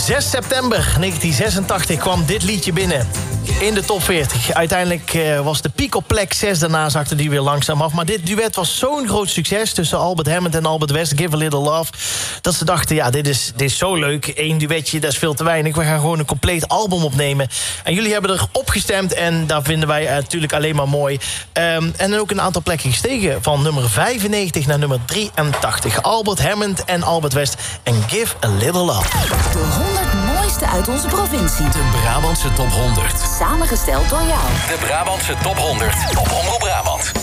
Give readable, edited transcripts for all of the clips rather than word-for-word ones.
6 september 1986 kwam dit liedje binnen in de top 40. Uiteindelijk was de piek op plek 6. Daarna zakte die weer langzaam af. Maar dit duet was zo'n groot succes tussen Albert Hammond en Albert West, Give a Little Love, dat ze dachten, ja, dit is zo leuk. Eén duetje, dat is veel te weinig. We gaan gewoon een compleet album opnemen. En jullie hebben erop gestemd en dat vinden wij natuurlijk alleen maar mooi. En ook een aantal plekken gestegen. Van nummer 95 naar nummer 83. Albert Hammond en Albert West en Give a Little Love. De 100 mooiste uit onze provincie. De Brabantse top 100. Samengesteld door jou. De Brabantse top 100 op Omroep Brabant.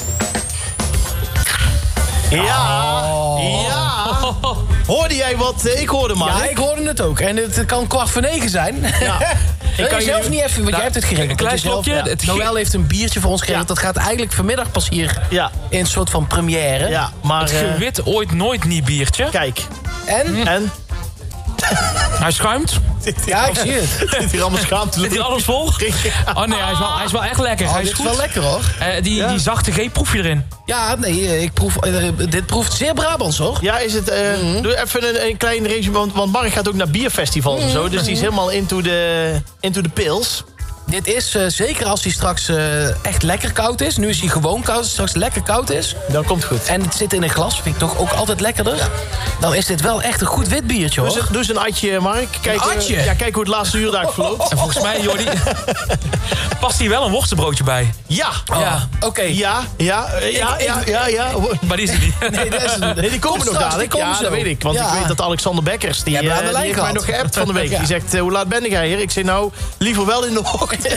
Ja, ja. Hoorde jij wat? Ik hoorde maar. Ja, ik hoorde het ook. En het kan 8:45 zijn. Ja. Ik kan zelf niet even, want jij hebt het geregeld. Een klein slokje. Ja. Noël heeft een biertje voor ons geregeld. Dat gaat eigenlijk vanmiddag pas hier in een soort van première. Ja, maar Het gewit ooit nooit niet biertje. Kijk. En? Hij schuimt. Ja, ik zie het. Zit hier allemaal schaamte. Zit hier alles vol? Oh nee, hij is wel echt lekker. Oh, hij dit is is goed. wel lekker, hoor. Die zachte G proef je erin. Ja, nee, ik proef, dit proeft zeer Brabants, hoor. Ja, is het... Doe even een klein resume, want Mark gaat ook naar bierfestivals en zo. Dus die is helemaal into the pils. Dit is, zeker als hij straks echt lekker koud is. Nu is hij gewoon koud, als hij straks lekker koud is. Dan komt het goed. En het zit in een glas, vind ik toch ook altijd lekkerder. Ja. Dan is dit wel echt een goed wit biertje, hoor. Doe eens een atje, Mark. Kijk, een atje? Kijk hoe het laatste uur daar verloopt. En volgens mij, Jordi, past hier wel een worstenbroodje bij. Ja. Ja, oké. Ja. Maar die is er niet. Nee, die komen nog dadelijk. Ja, dat weet ik. Want ik weet dat Alexander Bekkers, die heeft mij nog geappt van de week. Die zegt, hoe laat ben jij hier? Ik zei, nou, liever wel in de ochtend.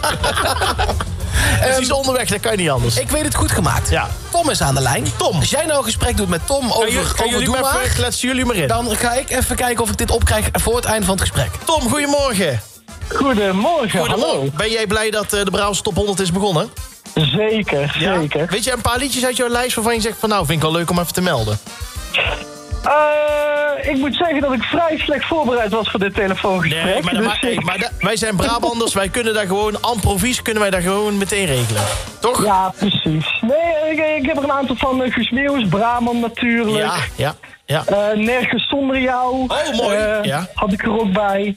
Dus die is onderweg, dat kan je niet anders. Ik weet het goed gemaakt. Ja. Tom is aan de lijn. Tom. Als jij nou een gesprek doet met Tom over Doe Maar, kletsen jullie maar in. dan ga ik even kijken of ik dit opkrijg voor het einde van het gesprek. Tom, goedemorgen. Goedemorgen, hallo. Ben jij blij dat de Brabantse top 100 is begonnen? Zeker, Ja? zeker. Weet je een paar liedjes uit jouw lijst waarvan je zegt van nou, vind ik wel leuk om even te melden? Ik moet zeggen dat ik vrij slecht voorbereid was voor dit telefoongesprek. Nee, maar wij zijn Brabanders, wij kunnen daar gewoon, improvies kunnen wij daar gewoon meteen regelen. Toch? Ja, precies. Nee, ik heb er een aantal van. Guus Meeuwis, Brabant natuurlijk. Ja. Nergens zonder jou. Oh, mooi. Had ik er ook bij.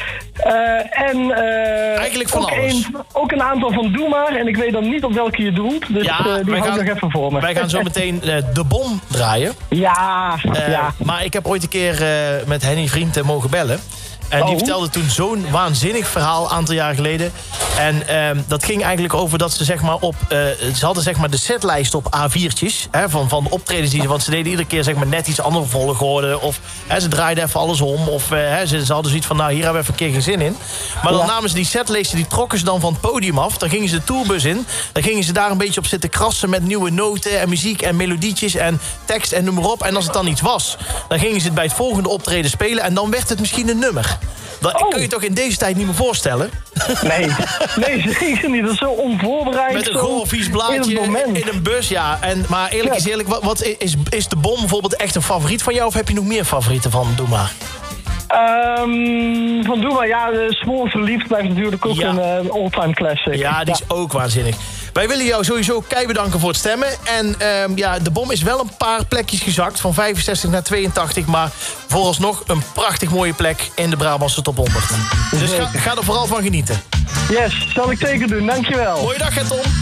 Eigenlijk van alles. Ook een aantal van Doe Maar. En ik weet dan niet op welke je doelt. Dus die hou ik nog even voor me. Wij gaan zo meteen De Bom draaien. Ja. Maar ik heb ooit een keer met Henny Vriend mogen bellen. En die vertelde toen zo'n waanzinnig verhaal, een aantal jaar geleden. En dat ging eigenlijk over dat ze zeg maar ze hadden zeg maar de setlijst op A4'tjes. Van de optredens die ze... Want ze deden iedere keer zeg maar net iets andere volgorde. Of ze draaiden even alles om. Of ze hadden zoiets van, nou, hier hebben we even een keer geen zin in. Maar dan namen ze die setlijsten, die trokken ze dan van het podium af. Dan gingen ze de tourbus in. Dan gingen ze daar een beetje op zitten krassen met nieuwe noten en muziek en melodietjes en tekst en noem maar op. En als het dan iets was, dan gingen ze het bij het volgende optreden spelen. En dan werd het misschien een nummer. Dat kun je toch in deze tijd niet meer voorstellen? Nee, zeker niet. Dat is zo onvoorbereid. Met een goor vies blaadje in een bus, ja. Maar eerlijk is eerlijk, wat is De Bom bijvoorbeeld echt een favoriet van jou? Of heb je nog meer favorieten van Doe Maar? Van Doe Maar, ja, Smoor Verliefd blijft natuurlijk ook een all-time classic. Ja, die is ook waanzinnig. Wij willen jou sowieso kei bedanken voor het stemmen. En De Bom is wel een paar plekjes gezakt. Van 65 naar 82. Maar vooralsnog een prachtig mooie plek in de Brabantse top 100. Dus ga er vooral van genieten. Yes, zal ik zeker doen. Dankjewel. Mooie dag, hè, Tom.